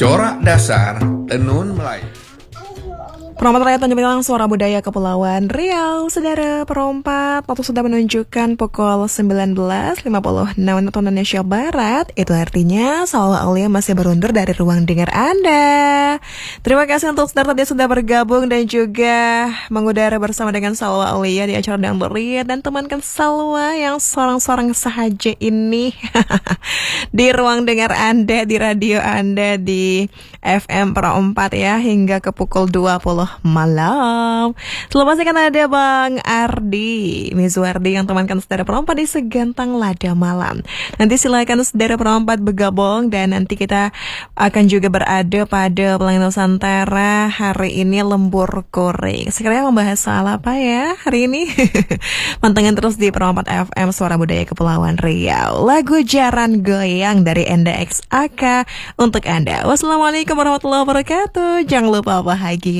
Corak dasar Tenun Melayu. Perompat Rakyat Tanjung Pinang, Suara Budaya Kepulauan Riau. Saudara perompat, waktu sudah menunjukkan pukul 19.56 waktu Indonesia Barat. Itu artinya Salwa Aulia masih berundur dari ruang dengar Anda. Terima kasih untuk saudara tadi sudah bergabung dan juga mengudara bersama dengan Salwa Aulia di acara Dan Berit. Dan temankan Salwa yang sorang-sorang sahaja ini di ruang dengar Anda, di radio Anda, di FM Perompat ya, hingga ke pukul 20 malam. Selamat kan ada Bang Ardi Mizwardi yang temankan saudara perompat di Segantang Lada Malam. Nanti silakan saudara perompat bergabung dan nanti kita akan juga berada pada Pelangi Nusantara hari ini lembur goreng. Sekiranya membahas soal apa ya hari ini? Pantengin terus di Perompat FM Suara Budaya Kepulauan Riau. Lagu Jaran Goyang dari Enda XAK untuk Anda. Wassalamualaikum warahmatullahi wabarakatuh. Jangan lupa bahagia.